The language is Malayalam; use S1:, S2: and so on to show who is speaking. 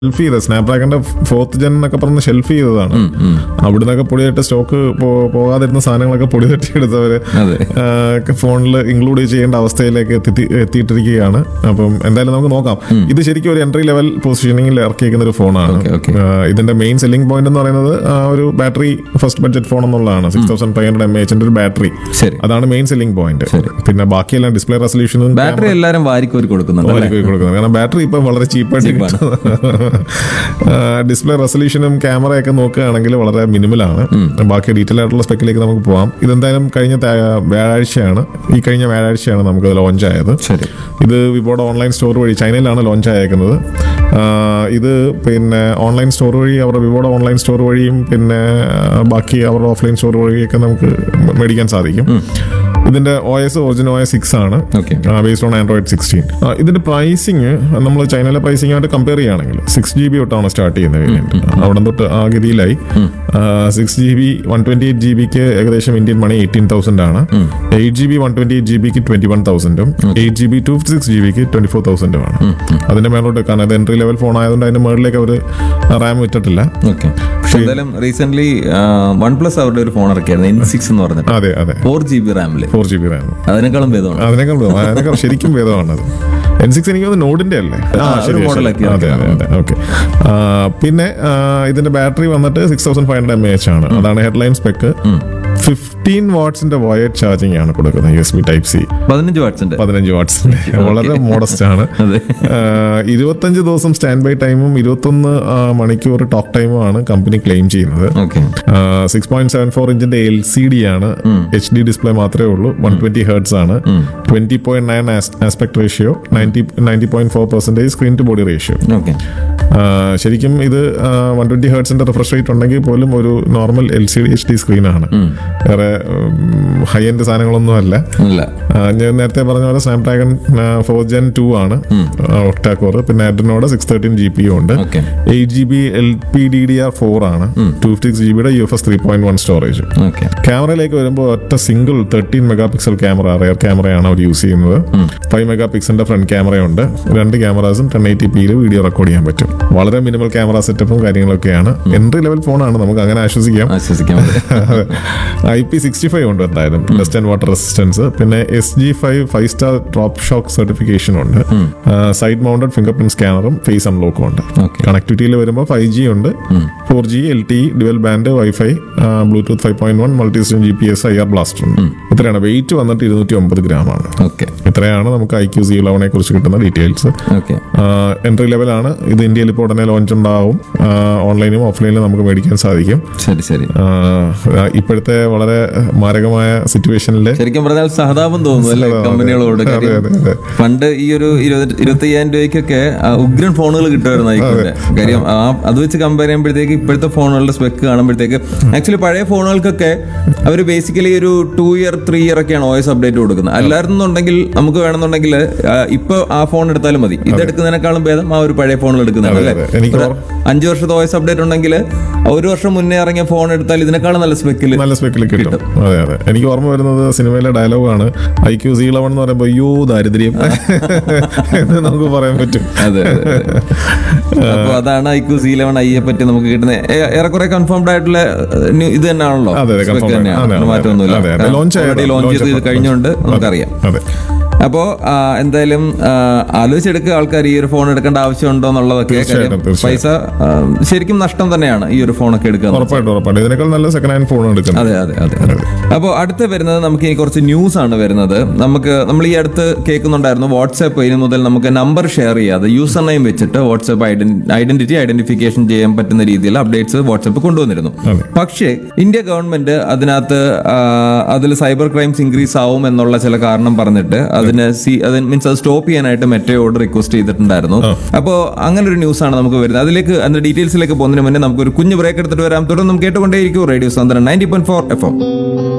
S1: ഷെൽഫ് ചെയ്ത സ്നാപ്ഡ്രാഗന്റെ 4th ജെൻ എന്നൊക്കെ പറഞ്ഞ് ഷെൽഫ് ചെയ്തതാണ്. അവിടെ നിന്നൊക്കെ പൊടിയായിട്ട് സ്റ്റോക്ക് പോകാതിരുന്ന സാധനങ്ങളൊക്കെ പൊടി തട്ടിയെടുത്തവര് ഫോണിൽ ഇൻക്ലൂഡ് ചെയ്യേണ്ട അവസ്ഥയിലേക്ക് എത്തിയിട്ടിരിക്കുകയാണ്. അപ്പം എന്തായാലും നമുക്ക് നോക്കാം. ഇത് ശരിക്കും ഒരു എൻട്രി ലെവൽ പൊസിഷനിങ്ങിൽ ഇറക്കിയിരിക്കുന്ന ഒരു ഫോണാണ്. ഇതിന്റെ മെയിൻ സെല്ലിംഗ് പോയിന്റ് എന്ന് പറയുന്നത് ഒരു ബാറ്ററി ഫസ്റ്റ് ബഡ്ജറ്റ് ഫോൺ എന്നുള്ളതാണ്. 6500 mAh ഒരു ബാറ്ററി, അതാണ് മെയിൻ സെല്ലിംഗ് പോയിന്റ്. പിന്നെ ബാക്കിയെല്ലാം ഡിസ്പ്ലേ റെസൊല്യൂഷനും
S2: ബാറ്ററി എല്ലാവരും വാരിക്കോരി കൊടുക്കുന്നുണ്ട്.
S1: കാരണം ബാറ്ററി ഇപ്പൊ വളരെ ചീപ്പായിട്ട് ഡിസ്പ്ലേ റെസൊല്യൂഷനും ക്യാമറയൊക്കെ നോക്കുകയാണെങ്കിൽ വളരെ മിനിമലാണ്. ബാക്കി ഡീറ്റെയിൽ ആയിട്ടുള്ള സ്പെക്കിലേക്ക് നമുക്ക് പോകാം. ഇതെന്തായാലും കഴിഞ്ഞ വ്യാഴാഴ്ചയാണ് നമുക്ക് ലോഞ്ച് ആയത്. ഇത് വിവോയുടെ ഓൺലൈൻ സ്റ്റോർ വഴി ചൈനയിലാണ് ലോഞ്ച് ആയേക്കുന്നത്. ഇത് പിന്നെ ഓൺലൈൻ സ്റ്റോർ വഴി അവരുടെ വിവോയുടെ ഓൺലൈൻ സ്റ്റോർ വഴിയും പിന്നെ ബാക്കി അവരുടെ ഓഫ്ലൈൻ സ്റ്റോർ വഴിയൊക്കെ നമുക്ക് മേടിക്കാൻ സാധിക്കും. ഇതിന്റെ OS ഒറിജിനൽ OS 6 ആണ്, ബേസ്ഡ് ഓൺ Android 16. ഇതിന്റെ പ്രൈസിങ് നമ്മൾ ചൈനയിലെ പ്രൈസിംഗുമായിട്ട് കമ്പയർ ചെയ്യുകയാണെങ്കിൽ 6GB തൊട്ടാണ് സ്റ്റാർട്ട് ചെയ്യുന്നത് വേരിയന്റ്. അവിടെ തൊട്ട് ആ ഗതിയിലായി. 6GB 128GBക്ക് ഏകദേശം ഇന്ത്യൻ മണി 18,000 ആണ്. 8GB 128GBക്ക് 21,000ഉം 8GB 256GBക്ക് 24,000ഉം ആണ്. അതിന്റെ മേലോട്ട്, കാരണം അത് എൻട്രി ലെവൽ ഫോൺ ആയതുകൊണ്ട് അതിന്റെ മേളിലേക്ക് അവർ റാം വിട്ടിട്ടില്ല.
S2: എന്തായാലും റീസെന്റ് OnePlus അവരുടെ ഒരു ഫോൺ ഇറക്കിയായിരുന്നു N6 എന്ന് പറഞ്ഞിട്ട്.
S1: അതെ
S2: 4GB റാമില്.
S1: 4GB റാം
S2: അതിനേക്കാളും ഭേദമാണ്.
S1: അതിനേക്കാൾ ശരിക്കും ഭേദമാണ് അത്. N6 എനിക്ക് നോഡിന്റെ അല്ലേ? ഓക്കെ. പിന്നെ ഇതിന്റെ ബാറ്ററി വന്നിട്ട് 6500 mAh ആണ്. അതാണ് ഹെഡ്ലൈൻ സ്പെക്ക്. 15 വാട്ട്സിന്റെ വയർഡ് ചാർജിങ് ആണ് കൊടുക്കുന്നത്. USB Type-C 15 വാട്ട്സിന്റെ വളരെ മോഡസ്റ്റ് ആണ്. 25 ദിവസം സ്റ്റാൻഡ് ബൈ ടൈമും 21 മണിക്കൂർ ടോക്ക് ടൈമും ആണ് കമ്പനി ക്ലെയിം ചെയ്യുന്നത്. 6.74 ഇഞ്ചിന്റെ LCD ആണ്. HD ഡിസ്പ്ലേ മാത്രമേ ഉള്ളൂ. 120 Hz ആണ്. 20.9 aspect ratio, 90.4% screen to body ratio. ശരിക്കും ഇത് 120 Hzന്റെ റിഫ്രഷ് റേറ്റ് ഉണ്ടെങ്കിൽ പോലും ഒരു നോർമൽ LCD HD സ്ക്രീനാണ്. വേറെ ഹൈ എൻഡ് സാധനങ്ങളൊന്നും അല്ല. ഞാൻ നേരത്തെ പറഞ്ഞ പോലെ സ്നാപ്ഡ്രാഗൺ 4th Gen 2 ആണ് ഒക്ടാ കോർ. പിന്നെ Adreno 613 GPU ഉണ്ട്. 8GB LPDDR4 ആണ്. 256GB UFS 3.1 storage. ക്യാമറയിലേക്ക് വരുമ്പോൾ ഒറ്റ സിംഗിൾ 13 മെഗാപിക്സൽ ക്യാമറ, റെയർ ക്യാമറയാണ് അവർ യൂസ് ചെയ്യുന്നത്. 5 മെഗാപിക്സലിന്റെ ഫ്രണ്ട് ക്യാമറയുണ്ട്. 2 ക്യാമറാസും 1080pയിൽ വീഡിയോ റെക്കോർഡ് ചെയ്യാൻ പറ്റും. വളരെ മിനിമൽ ക്യാമറ സെറ്റപ്പും കാര്യങ്ങളൊക്കെയാണ്. എൻട്രി ലെവൽ ഫോണാണ്, നമുക്ക് അങ്ങനെ ആശ്വസിക്കാം. IP65 ഉണ്ട് എന്തായാലും, ഡസ്റ്റ് ആൻഡ് വാട്ടർ റെസിസ്റ്റൻസ്. പിന്നെ SG5 5-star drop shock certification ഉണ്ട്. Side mounted finger print സ്കാനറും face അൺലോക്കും ഉണ്ട്. കണക്ടിവിറ്റിയിൽ വരുമ്പോൾ 5G ഉണ്ട്, 4G LTE dual band wifi, Bluetooth 5.1, മൾട്ടിസിസ്റ്റം GPS IR blaster ഉണ്ട്. ഇത്രയാണ്. വെയിറ്റ് വന്നിട്ട് 250 ഗ്രാമാണ്. ഇത്രയാണ് നമുക്ക് iQOO11 കുറിച്ച് കിട്ടുന്ന ഡീറ്റെയിൽസ്. എൻട്രി ലെവലാണ് ഇത്. ഇന്ത്യയിൽ ഇപ്പോൾ ഉടനെ ലോഞ്ച് ഉണ്ടാവും. ഓൺലൈനും ഓഫ്ലൈനിലും നമുക്ക് മേടിക്കാൻ സാധിക്കും. ഇപ്പോഴത്തെ വളരെ മാരകമായ സിറ്റുവേഷനിൽ
S2: ശരിക്കും പറഞ്ഞാൽ സഹതാപം തോന്നുന്നു കമ്പനികളോട്. പണ്ട് ഈ ഒരു 25,000 രൂപയ്ക്കൊക്കെ ഉഗ്രൻ ഫോണുകൾ കിട്ടുമായിരുന്നു. കാര്യം അത് വെച്ച് കമ്പയർ ചെയ്യുമ്പോഴത്തേക്ക് ഇപ്പോഴത്തെ ഫോണുകളുടെ സ്പെക്ക് കാണുമ്പോഴത്തേക്ക് ആക്ച്വലി പഴയ ഫോണുകൾക്കൊക്കെ അവർ ബേസിക്കലി ഒരു 2 year 3 year ഒക്കെയാണ് OS അപ്ഡേറ്റ് കൊടുക്കുന്നത്. അല്ലായിരുന്നുണ്ടെങ്കിൽ നമുക്ക് വേണമെന്നുണ്ടെങ്കിൽ ഇപ്പൊ ആ ഫോൺ എടുത്താലും മതി. ഇതെടുക്കുന്നതിനേക്കാളും ഭേദം ആ ഒരു പഴയ ഫോണുകൾ എടുക്കുന്നതാണ് അല്ലേ. 5 വർഷത്തെ OS അപ്ഡേറ്റ് ഉണ്ടെങ്കിൽ 1 വർഷം മുന്നേ ഇറങ്ങിയ ഫോൺ എടുത്താൽ ഇതിനേക്കാളും നല്ല സ്പെക്കിൽ കിട്ടും.
S1: അതെ. എനിക്ക് ഓർമ്മ വരുന്നത് സിനിമയിലെ ഡയലോഗാണ്, iQOO11 എന്ന് പറയുമ്പോൾ അയ്യോ ദാരിദ്ര്യം എന്ന് നമുക്ക് പറയാൻ പറ്റും.
S2: അപ്പൊ അതാണ് iQOO11 IE പറ്റി നമുക്ക് കിട്ടുന്ന ഏറെക്കുറെ കൺഫേംഡ് ആയിട്ടുള്ള ഇത് തന്നെയാണല്ലോ. മാറ്റമൊന്നുമില്ല. ലോഞ്ച് ചെയ്ത് കഴിഞ്ഞുകൊണ്ട് നമുക്കറിയാം. അപ്പോൾ എന്തായാലും ആലോചിച്ചെടുക്കുക ആൾക്കാർ ഈ ഒരു ഫോൺ എടുക്കേണ്ട ആവശ്യമുണ്ടോ എന്നുള്ളതൊക്കെ. പൈസ ശരിക്കും നഷ്ടം തന്നെയാണ് ഈ ഒരു ഫോണൊക്കെ എടുക്കുക. അതെ. അപ്പോൾ അടുത്ത് വരുന്നത് നമുക്ക് ഇനി കുറച്ച് ന്യൂസ് ആണ് വരുന്നത്. നമ്മൾ ഈ അടുത്ത് കേൾക്കുന്നുണ്ടായിരുന്നു വാട്സാപ്പ് ഇനി മുതൽ നമുക്ക് നമ്പർ ഷെയർ ചെയ്യാതെ യൂസർ നെയിം വെച്ചിട്ട് വാട്സാപ്പ് ഐഡന്റിഫിക്കേഷൻ ചെയ്യാൻ പറ്റുന്ന രീതിയിൽ അപ്ഡേറ്റ്സ് വാട്സാപ്പ് കൊണ്ടുവന്നിരുന്നു. പക്ഷേ ഇന്ത്യ ഗവൺമെന്റ് അതിനകത്ത് അതിൽ സൈബർ ക്രൈംസ് ഇൻക്രീസ് ആവും എന്നുള്ള ചില കാരണം പറഞ്ഞിട്ട് അത് സ്റ്റോപ്പ് ചെയ്യാനായിട്ട് മെറ്റയോട് റിക്വസ്റ്റ് ചെയ്തിട്ടുണ്ടായിരുന്നു. അപ്പോൾ അങ്ങനെ ഒരു ന്യൂസ് ആണ് നമുക്ക് വരുന്നത്. അതിന്റെ ഡീറ്റെയിൽസിലേക്ക് പോകുന്നതിന് മുന്നേ നമുക്ക് ഒരു കുഞ്ഞു ബ്രേക്ക് എടുത്തിട്ട് വരാം. തുടർന്ന് കേട്ടുകൊണ്ടേയിരിക്കും റേഡിയോ സാന്ത്വനം 90.4 FM.